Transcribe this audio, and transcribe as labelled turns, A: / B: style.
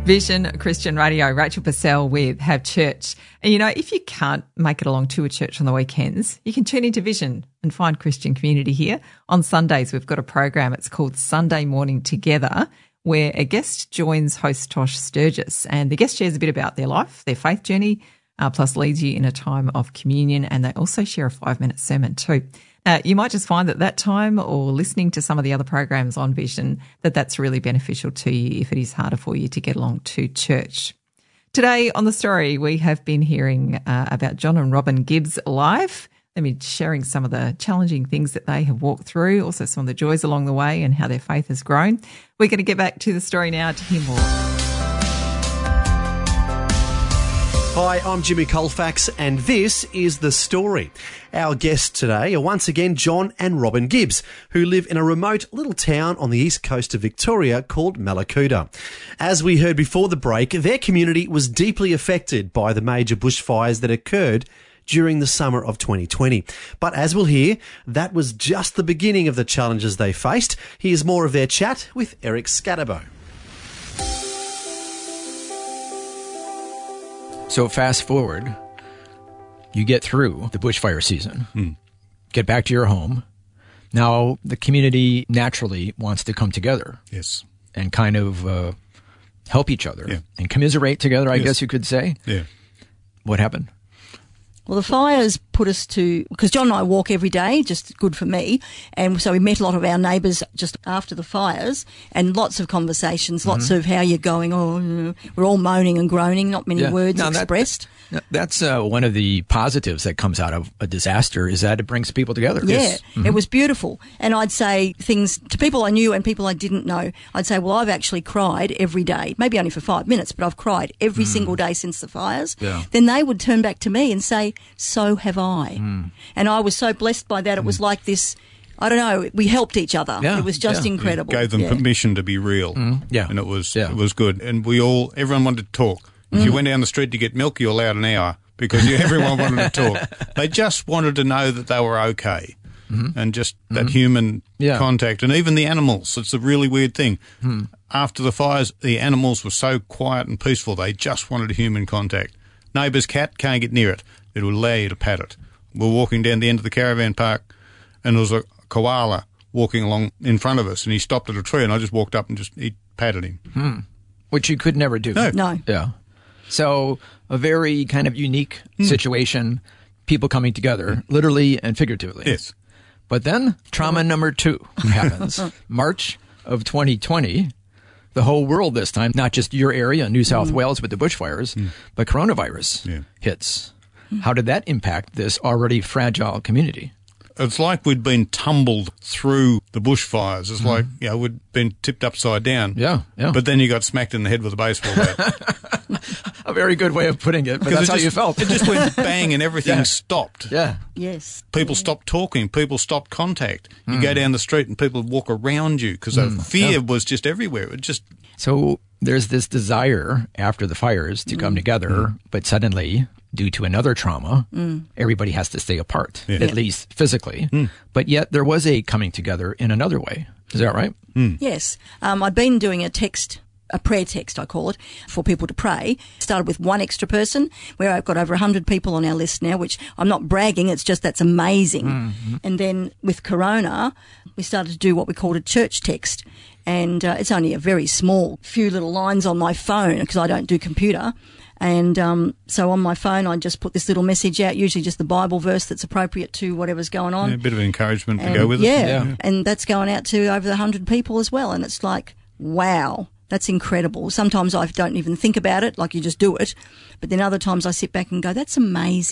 A: Vision Christian Radio, Rachel Purcell with Have Church. And, you know, if you can't make it along to a church on the weekends, you can tune into Vision and find Christian community here. On Sundays, we've got a program. It's called Sunday Morning Together, where a guest joins host Tosh Sturgis. And the guest shares a bit about their life, their faith journey, plus leads you in a time of communion. And they also share a 5-minute sermon too. You might just find that time or listening to some of the other programs on Vision, that's really beneficial to you if it is harder for you to get along to church. Today on The Story, we have been hearing about John and Robin Gibbs' life. They've been sharing some of the challenging things that they have walked through, also some of the joys along the way and how their faith has grown. We're going to get back to the story now to hear more.
B: Hi, I'm Jimmy Colfax and this is The Story. Our guests today are once again John and Robin Gibbs, who live in a remote little town on the east coast of Victoria called Mallacoota. As we heard before the break, their community was deeply affected by the major bushfires that occurred during the summer of 2020. But as we'll hear, that was just the beginning of the challenges they faced. Here's more of their chat with Eric Scatterbo.
C: So fast forward, you get through the bushfire season, get back to your home. Now the community naturally wants to come together.
D: Yes.
C: And kind of help each other and commiserate together, I guess you could say.
D: Yeah.
C: What happened?
E: Well, the fires put us to, because John and I walk every day, just good for me, and so we met a lot of our neighbours just after the fires, and lots of conversations, lots of how you're going, we're all moaning and groaning, not many words expressed.
C: That's one of the positives that comes out of a disaster is that it brings people together.
E: Yeah,
C: Yes.
E: It was beautiful. And I'd say things to people I knew and people I didn't know. I'd say, well, I've actually cried every day, maybe only for 5 minutes, but I've cried every single day since the fires.
C: Yeah.
E: Then they would turn back to me and say, so have I. And I was so blessed by that. It was like this, I don't know, we helped each other.
C: Yeah,
E: It was just incredible.
D: It gave them permission to be real.
C: Yeah.
D: And it was good. And everyone wanted to talk. If you went down the street to get milk, you were allowed an hour because everyone wanted to talk. They just wanted to know that they were okay. And just that human contact. And even the animals, it's a really weird thing. After the fires, the animals were so quiet and peaceful, they just wanted human contact. Neighbour's cat, can't get near it. It will allow you to pat it. We're walking down the end of the caravan park and there was a koala walking along in front of us and he stopped at a tree and I just walked up and he patted him.
C: Which you could never do.
E: No.
C: Yeah. So a very kind of unique situation, people coming together, literally and figuratively.
D: Yes.
C: But then trauma number 2 happens. March of 2020, the whole world this time, not just your area, New South Wales with the bushfires, but coronavirus hits. How did that impact this already fragile community?
D: It's like we'd been tumbled through the bushfires. It's like, we'd been tipped upside down.
C: Yeah.
D: But then you got smacked in the head with a baseball bat.
C: A very good way of putting it, but that's how you felt.
D: It just went bang and everything stopped.
C: Yeah.
E: Yes.
D: People stopped talking. People stopped contact. You go down the street and people would walk around you because the fear was just everywhere. It just...
C: So there's this desire after the fires to come together, but suddenly, due to another trauma, everybody has to stay apart, at least physically. But yet there was a coming together in another way. Is that right?
E: Yes. I'd been doing a prayer text, I call it, for people to pray. Started with one extra person, where I've got over 100 people on our list now, which I'm not bragging, it's just that's amazing. And then with Corona, we started to do what we called a church text. And it's only a very small few little lines on my phone because I don't do computer. And so on my phone, I just put this little message out, usually just the Bible verse that's appropriate to whatever's going on.
D: A bit of encouragement to go with it.
E: Yeah, and that's going out to over 100 people as well. And it's like, wow. That's incredible. Sometimes I don't even think about it, like you just do it. But then other times I sit back and go, that's amazing.